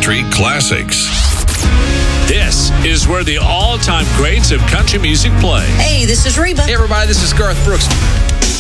country classics. This is where the all-time greats of country music play. Hey, this is Reba. Hey, everybody, this is Garth Brooks.